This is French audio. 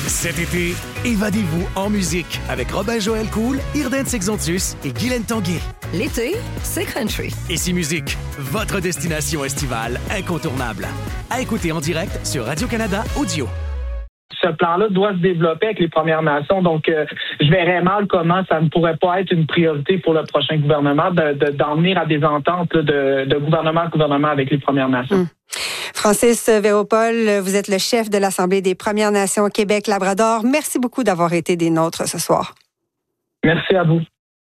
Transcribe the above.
Cet été, évadez-vous en musique avec Robin-Joël Cool, Irden Sexontus et Guylaine Tanguay. L'été, c'est country. Ici Musique, votre destination estivale incontournable. À écouter en direct sur Radio-Canada Audio. Ce plan-là doit se développer avec les Premières Nations. Donc, je verrais mal comment ça ne pourrait pas être une priorité pour le prochain gouvernement d'en venir à des ententes de gouvernement à gouvernement avec les Premières Nations. Francis Véropol, vous êtes le chef de l'Assemblée des Premières Nations Québec-Labrador. Merci beaucoup d'avoir été des nôtres ce soir. Merci à vous.